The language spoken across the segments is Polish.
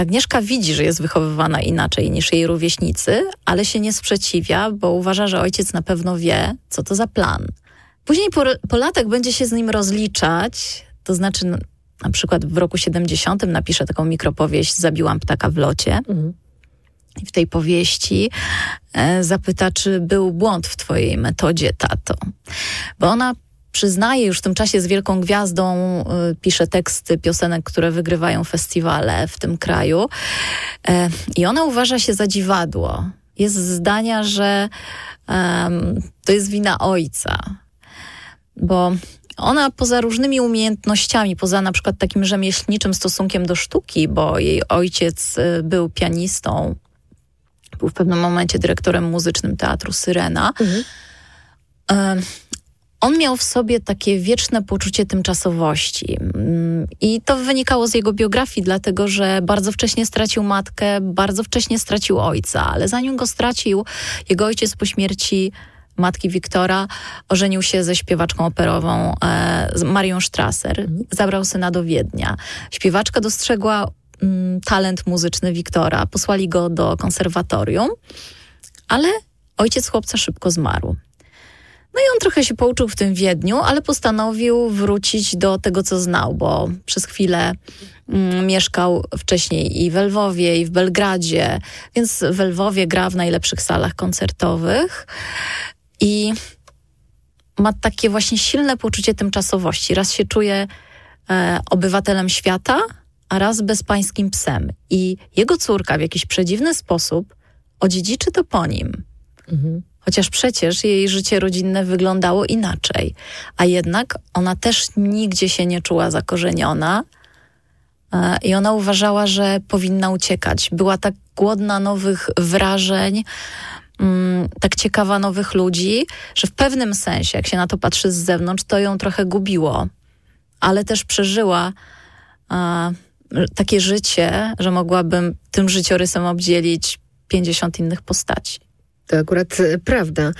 Agnieszka widzi, że jest wychowywana inaczej niż jej rówieśnicy, ale się nie sprzeciwia, bo uważa, że ojciec na pewno wie, co to za plan. Później po latach będzie się z nim rozliczać, to znaczy na przykład w roku 70 napisze taką mikropowieść Zabiłam ptaka w locie. I w tej powieści zapyta, czy był błąd w twojej metodzie, tato. Bo ona przyznaje, już w tym czasie z wielką gwiazdą pisze teksty piosenek, które wygrywają festiwale w tym kraju. I ona uważa się za dziwadło. Jest zdania, że to jest wina ojca. Bo ona poza różnymi umiejętnościami, poza na przykład takim rzemieślniczym stosunkiem do sztuki, bo jej ojciec był pianistą, był w pewnym momencie dyrektorem muzycznym Teatru Syrena. On miał w sobie takie wieczne poczucie tymczasowości. I to wynikało z jego biografii, dlatego że bardzo wcześnie stracił matkę, bardzo wcześnie stracił ojca, ale zanim go stracił, jego ojciec po śmierci matki Wiktora ożenił się ze śpiewaczką operową Marią Strasser. Zabrał syna do Wiednia. Śpiewaczka dostrzegła talent muzyczny Wiktora. Posłali go do konserwatorium, ale ojciec chłopca szybko zmarł. No i on trochę się pouczył w tym Wiedniu, ale postanowił wrócić do tego, co znał, bo przez chwilę mieszkał wcześniej i w Lwowie, i w Belgradzie, więc w Lwowie gra w najlepszych salach koncertowych i ma takie właśnie silne poczucie tymczasowości. Raz się czuje obywatelem świata, a raz bezpańskim psem. I jego córka w jakiś przedziwny sposób odziedziczy to po nim. Chociaż przecież jej życie rodzinne wyglądało inaczej. A jednak ona też nigdzie się nie czuła zakorzeniona i ona uważała, że powinna uciekać. Była tak głodna nowych wrażeń, tak ciekawa nowych ludzi, że w pewnym sensie, jak się na to patrzy z zewnątrz, to ją trochę gubiło. Ale też przeżyła takie życie, że mogłabym tym życiorysem obdzielić 50 innych postaci. To akurat prawda.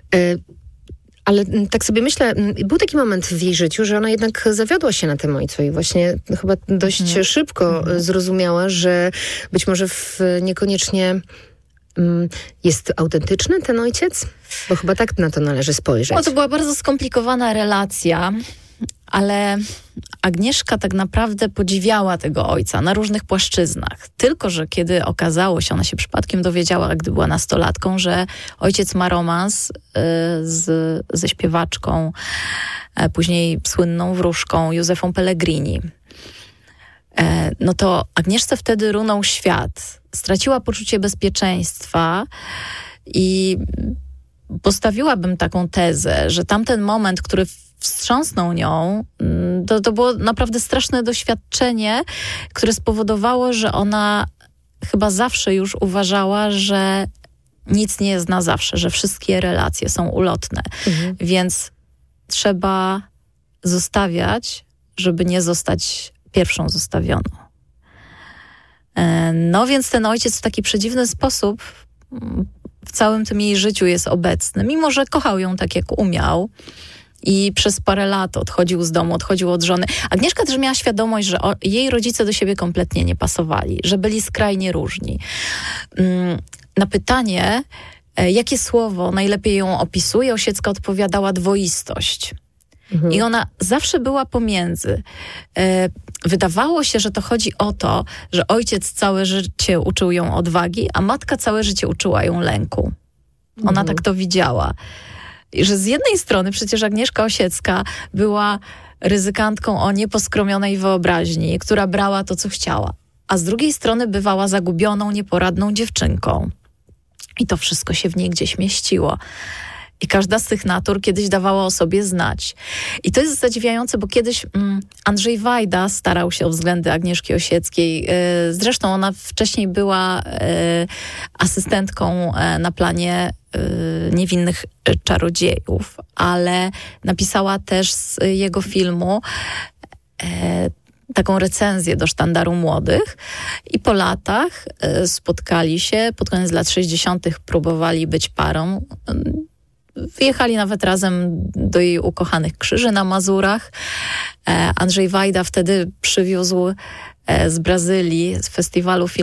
Ale tak sobie myślę, był taki moment w jej życiu, że ona jednak zawiodła się na tym ojcu i właśnie chyba dość szybko zrozumiała, że być może niekoniecznie jest autentyczny ten ojciec? Bo chyba tak na to należy spojrzeć. No, to była bardzo skomplikowana relacja, ale Agnieszka tak naprawdę podziwiała tego ojca na różnych płaszczyznach. Tylko że kiedy okazało się, ona się przypadkiem dowiedziała, gdy była nastolatką, że ojciec ma romans ze śpiewaczką, później słynną wróżką Józefą Pellegrini. No to Agnieszce wtedy runął świat. Straciła poczucie bezpieczeństwa i postawiłabym taką tezę, że tamten moment, który wstrząsnął nią, to było naprawdę straszne doświadczenie, które spowodowało, że ona chyba zawsze już uważała, że nic nie jest na zawsze, że wszystkie relacje są ulotne. Więc trzeba zostawiać, żeby nie zostać pierwszą zostawioną. No więc ten ojciec w taki przedziwny sposób w całym tym jej życiu jest obecny, mimo że kochał ją tak, jak umiał. I przez parę lat odchodził z domu, odchodził od żony. Agnieszka też miała świadomość, że jej rodzice do siebie kompletnie nie pasowali, że byli skrajnie różni. Na pytanie, jakie słowo najlepiej ją opisuje, Osiecka odpowiadała dwoistość. I ona zawsze była pomiędzy. Wydawało się, że to chodzi o to, że ojciec całe życie uczył ją odwagi, a matka całe życie uczyła ją lęku. Ona tak to widziała. I że z jednej strony przecież Agnieszka Osiecka była ryzykantką o nieposkromionej wyobraźni, która brała to, co chciała. A z drugiej strony bywała zagubioną, nieporadną dziewczynką. I to wszystko się w niej gdzieś mieściło. I każda z tych natur kiedyś dawała o sobie znać. I to jest zadziwiające, bo kiedyś Andrzej Wajda starał się o względy Agnieszki Osieckiej. Zresztą ona wcześniej była asystentką na planie Niewinnych czarodziejów, ale napisała też z jego filmu taką recenzję do Sztandaru Młodych i po latach spotkali się, pod koniec lat 60. próbowali być parą. Wyjechali nawet razem do jej ukochanych Krzyży na Mazurach. Andrzej Wajda wtedy przywiózł z Brazylii, z festiwalu